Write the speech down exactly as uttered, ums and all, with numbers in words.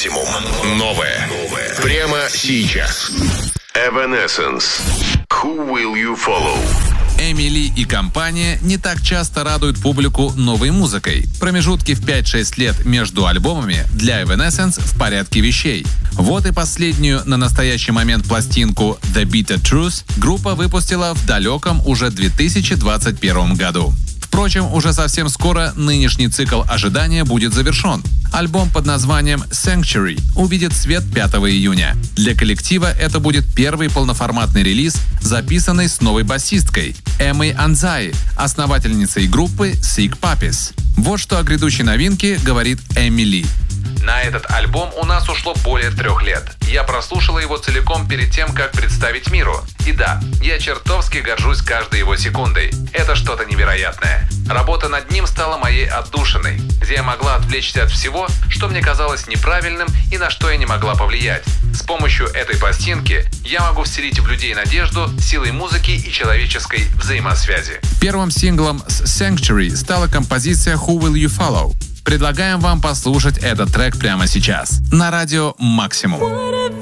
Максимум. Новое. Прямо сейчас. Evanescence. Who will you follow? Эмили и компания не так часто радуют публику новой музыкой. Промежутки в пять-шесть лет между альбомами для Evanescence в порядке вещей. Вот и последнюю на настоящий момент пластинку The Bitter Truth группа выпустила в далеком уже две тысячи двадцать первом году. Впрочем, уже совсем скоро нынешний цикл ожидания будет завершен. Альбом под названием Sanctuary увидит свет пятого июня. Для коллектива это будет первый полноформатный релиз, записанный с новой басисткой Эммой Анзай, основательницей группы Sick Puppies. Вот что о грядущей новинке говорит Эмили. На этот альбом у нас ушло более трех лет. Я прослушала его целиком перед тем, как представить миру. И да, я чертовски горжусь каждой его секундой. Это что-то невероятное. Работа над ним стала моей отдушиной, где я могла отвлечься от всего, что мне казалось неправильным и на что я не могла повлиять. С помощью этой пластинки я могу вселить в людей надежду силой музыки и человеческой взаимосвязи. Первым синглом с Sanctuary стала композиция Who Will You Follow. Предлагаем вам послушать этот трек прямо сейчас на радио Максимум.